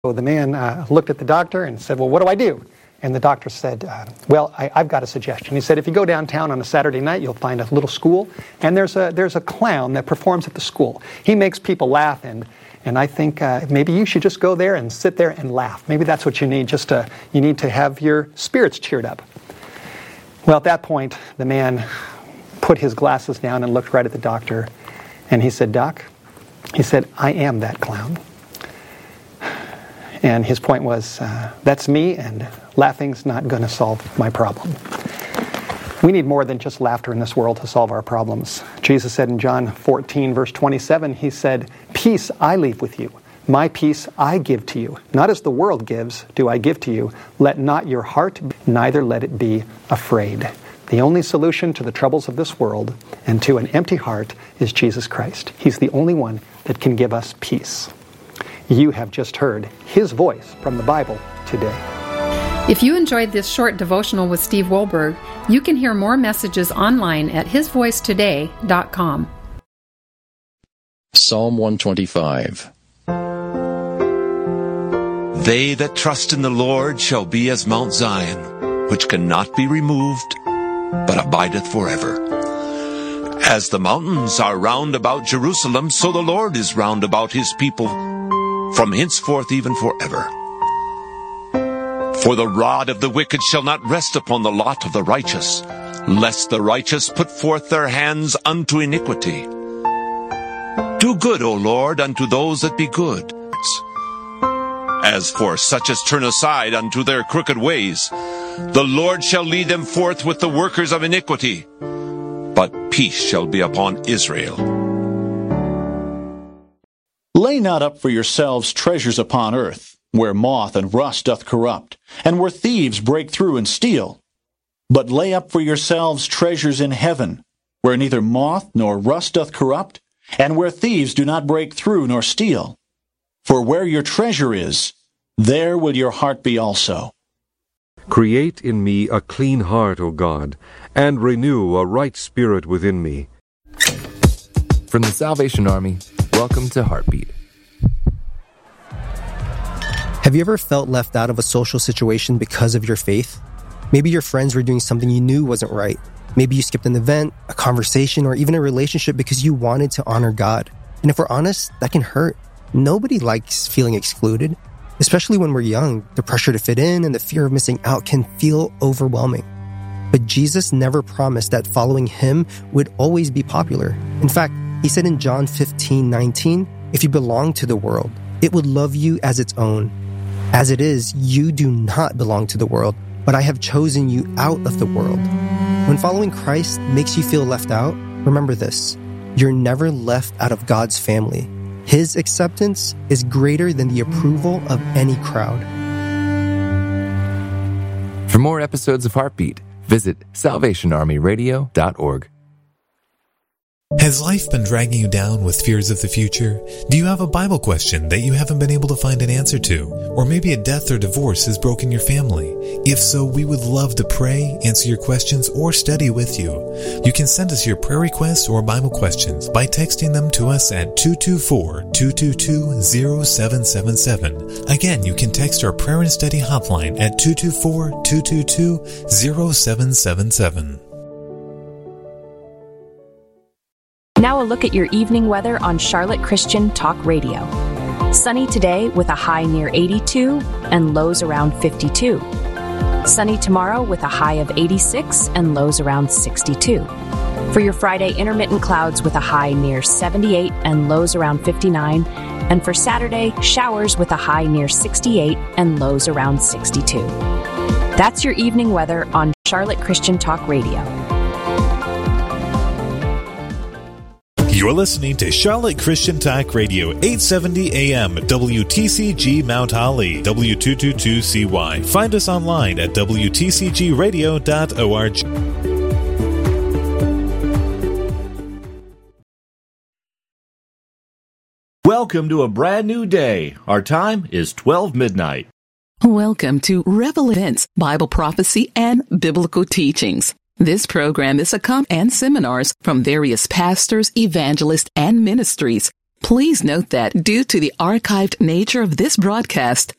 So the man looked at the doctor and said, well, what do I do? And the doctor said, well, I've got a suggestion. He said, if you go downtown on a Saturday night, you'll find a little school, and there's a clown that performs at the school. He makes people laugh, and I think maybe you should just go there and sit there and laugh. Maybe that's what you need, you need to have your spirits cheered up. Well, at that point, the man put his glasses down and looked right at the doctor, and he said, Doc, he said, I am that clown. And his point was, that's me, and laughing's not going to solve my problem. We need more than just laughter in this world to solve our problems. Jesus said in John 14, verse 27, he said, peace I leave with you. My peace I give to you. Not as the world gives, do I give to you. Let not your heart, neither let it be afraid. The only solution to the troubles of this world and to an empty heart is Jesus Christ. He's the only one that can give us peace. You have just heard his voice from the Bible today. If you enjoyed this short devotional with Steve Wohlberg, you can hear more messages online at hisvoicetoday.com. Psalm 125. They that trust in the Lord shall be as Mount Zion, which cannot be removed, but abideth forever. As the mountains are round about Jerusalem, so the Lord is round about his people, from henceforth even forever. For the rod of the wicked shall not rest upon the lot of the righteous, lest the righteous put forth their hands unto iniquity. Do good, O Lord, unto those that be good. As for such as turn aside unto their crooked ways, the Lord shall lead them forth with the workers of iniquity, but peace shall be upon Israel. Lay not up for yourselves treasures upon earth, where moth and rust doth corrupt, and where thieves break through and steal. But lay up for yourselves treasures in heaven, where neither moth nor rust doth corrupt, and where thieves do not break through nor steal. For where your treasure is, there will your heart be also. Create in me a clean heart, O God, and renew a right spirit within me. From the Salvation Army, welcome to Heartbeat. Have you ever felt left out of a social situation because of your faith? Maybe your friends were doing something you knew wasn't right. Maybe you skipped an event, a conversation, or even a relationship because you wanted to honor God. And if we're honest, that can hurt. Nobody likes feeling excluded. Especially when we're young, the pressure to fit in and the fear of missing out can feel overwhelming. But Jesus never promised that following him would always be popular. In fact, he said in John 15:19, if you belong to the world, it would love you as its own. As it is, you do not belong to the world, but I have chosen you out of the world. When following Christ makes you feel left out, remember this: you're never left out of God's family. His acceptance is greater than the approval of any crowd. For more episodes of Heartbeat, visit salvationarmyradio.org. Has life been dragging you down with fears of the future? Do you have a Bible question that you haven't been able to find an answer to? Or maybe a death or divorce has broken your family? If so, we would love to pray, answer your questions, or study with you. You can send us your prayer requests or Bible questions by texting them to us at 224-222-0777. Again, you can text our prayer and study hotline at 224-222-0777. Now a look at your evening weather on Charlotte Christian Talk Radio. Sunny today with a high near 82 and lows around 52. Sunny tomorrow with a high of 86 and lows around 62. For your Friday, intermittent clouds with a high near 78 and lows around 59. And for Saturday, showers with a high near 68 and lows around 62. That's your evening weather on Charlotte Christian Talk Radio. You're listening to Charlotte Christian Talk Radio, 870 AM, WTCG Mount Holly, W222CY. Find us online at WTCGradio.org. Welcome to a brand new day. Our time is 12 midnight. Welcome to Revel Events, Bible Prophecy, and Biblical Teachings. This program is a and seminars from various pastors, evangelists, and ministries Please note that due to the archived nature of this broadcast,